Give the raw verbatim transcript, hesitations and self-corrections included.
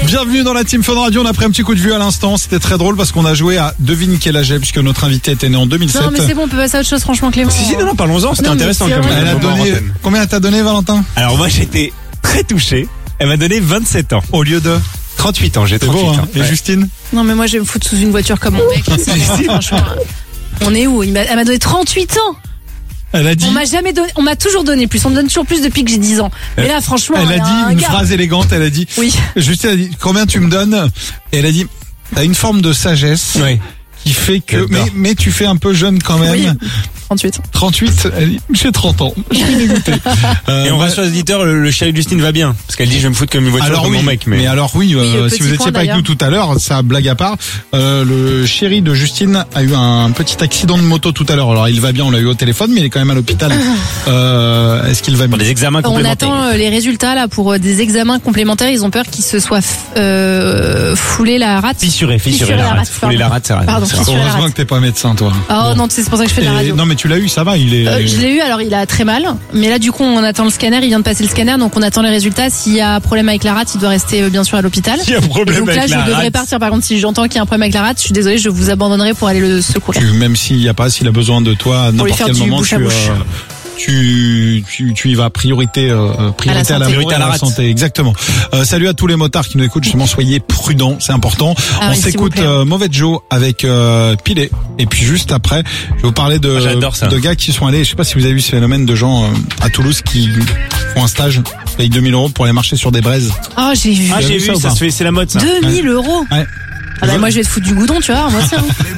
Bienvenue dans la Team Fun Radio. On a pris un petit coup de vue à l'instant. C'était très drôle parce qu'on a joué à devine quel âge est, puisque notre invité était né en deux mille sept. Non mais c'est bon, on peut passer à autre chose, franchement, Clément. Si, si, non, non, parlons-en, c'était Non, mais intéressant c'est quand vrai. même. Elle a donné, combien elle t'a donné, Valentin? Alors moi j'étais très touché. Elle m'a donné vingt-sept ans. Au lieu de trente-huit ans, j'ai C'est trente-huit beau, hein. ans. Et Ouais. Justine? Non mais moi je vais me foutre sous une voiture comme mon mec. Franchement, on est où? Il m'a- Elle m'a donné trente-huit ans. Elle a dit, On m'a jamais donné, on m'a toujours donné plus. On me donne toujours plus depuis que j'ai dix ans. Mais là, franchement, elle il y a a un dit une gars. phrase élégante. Elle a dit, Oui. Justine a dit, combien tu me donnes? Et elle a dit, t'as une forme de sagesse Oui. qui fait que, J'adore. mais, mais tu fais un peu jeune quand même. Oui. trente-huit. trente-huit, elle dit, j'ai trente ans. Je suis dégoûté. Euh, Et on bah, rassure les auditeurs, le, le chéri de Justine va bien. Parce qu'elle dit, je vais me foutre comme une voiture alors comme oui, mon mec. mais... Mais, alors oui, euh, Oui, euh, si vous petit étiez point, pas avec nous d'ailleurs. tout à l'heure, ça blague à part, euh, le chéri de Justine a eu un petit accident de moto tout à l'heure. Alors il va bien, on l'a eu au téléphone, mais il est quand même à l'hôpital. Euh, est-ce qu'il va pour bien? des examens On complémentaires. attend euh, les résultats là pour euh, des examens complémentaires. Ils ont peur qu'il se soit f- euh, foulé la rate. Fissuré, fissuré, Fissuré la la rate. rate, Fouler la pardon. rate, c'est rare. Pardon, c'est rare. fissuré. la Heureusement rate. que t'es pas médecin, toi. Oh non, tu sais, c'est pour ça que je fais de la Et- radio. non mais tu l'as eu, ça va, il est. Euh, je l'ai eu, alors il a très mal. Mais là, du coup, on attend le scanner. Il vient de passer le scanner, donc on attend les résultats. S'il y a problème avec la rate, il doit rester euh, bien sûr à l'hôpital. Il y a un Et problème donc là, avec je la devrais rate. partir. Par contre, si j'entends qu'il y a un problème avec la rate, je suis désolée, je vous abandonnerai pour aller le secourir. Tu- même s'il y a pas, s'il a besoin de toi à lui n'importe faire quel du moment, bouche tu, à bouche. euh, tu, tu, tu y vas priorité, euh, priorité à la, santé. mort et Priorité à la la rate. santé, exactement. Euh, salut à tous les motards qui nous écoutent. Justement, soyez prudents, c'est important. Ah On oui, s'il vous s'écoute plaît. euh, Mauvais Joe avec euh, Pilet. Et puis juste après, je vais vous parler de, Ah, j'adore ça. de gars qui sont allés. Je sais pas si vous avez vu ce phénomène de gens euh, à Toulouse qui font un stage, payent deux mille euros pour aller marcher sur des braises. Oh, j'ai vu. Ah, Vous avez j'ai vu ça vu, ou ça pas se fait, c'est la mode ça. deux mille euros. Ouais. Ah bah, moi, je vais te foutre du goudron, tu vois. Moi aussi. hein.